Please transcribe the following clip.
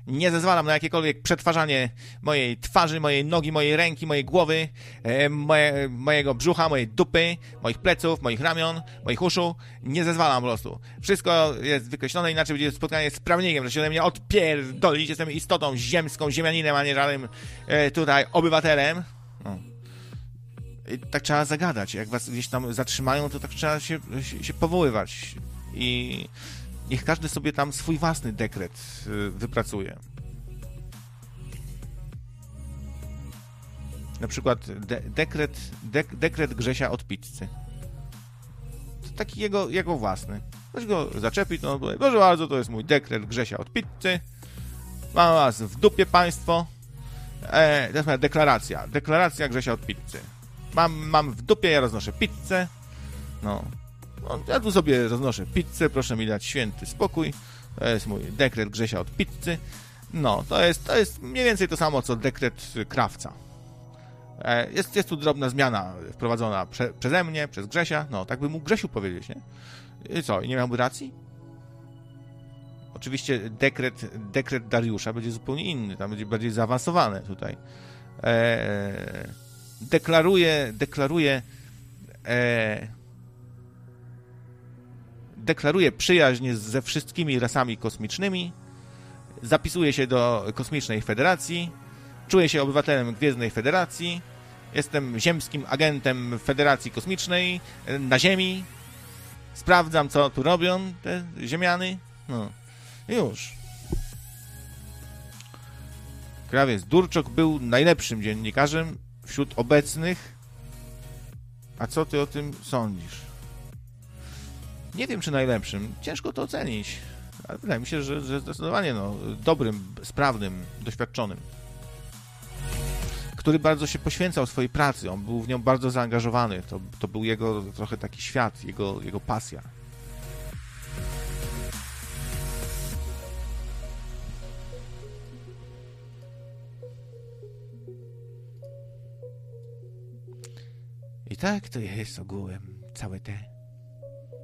Nie zezwalam na jakiekolwiek przetwarzanie mojej twarzy, mojej nogi, mojej ręki, mojej głowy, mojego brzucha, mojej dupy, moich pleców, moich ramion, moich uszu. Nie zezwalam po prostu. Wszystko jest wykreślone, inaczej będzie spotkanie z prawnikiem, że się ode mnie odpierdolić. Jestem istotą ziemską, ziemianinem, a nie żadnym tutaj obywatelem. No. I tak trzeba zagadać. Jak was gdzieś tam zatrzymają, to tak trzeba się powoływać. I niech każdy sobie tam swój własny dekret wypracuje. Na przykład dekret Grzesia od pizzy. To taki jego własny. Ktoś go zaczepi, to on powie, proszę bardzo, to jest mój dekret Grzesia od pizzy. Mam was w dupie państwo. To jest moja deklaracja. Deklaracja Grzesia od pizzy. Mam w dupie, ja roznoszę pizzę. No, ja tu sobie roznoszę pizzę, proszę mi dać święty spokój. To jest mój dekret Grzesia od pizzy. No, to jest mniej więcej to samo, co dekret krawca. Jest tu drobna zmiana wprowadzona przeze mnie, przez Grzesia. No, tak by mógł Grzesiu powiedzieć, nie? I co, nie miałby racji? Oczywiście dekret Dariusza będzie zupełnie inny, tam będzie bardziej zaawansowany tutaj. Deklaruje przyjaźń ze wszystkimi rasami kosmicznymi, zapisuje się do Kosmicznej Federacji, czuję się obywatelem Gwiezdnej Federacji, jestem ziemskim agentem Federacji Kosmicznej na Ziemi, sprawdzam, co tu robią te ziemiany. No, już. Krawiec Durczok był najlepszym dziennikarzem wśród obecnych. A co ty o tym sądzisz? Nie wiem, czy najlepszym. Ciężko to ocenić. Ale wydaje mi się, że zdecydowanie dobrym, sprawnym, doświadczonym. Który bardzo się poświęcał swojej pracy. On był w nią bardzo zaangażowany. To był jego trochę taki świat, jego pasja. I tak to jest ogółem całe te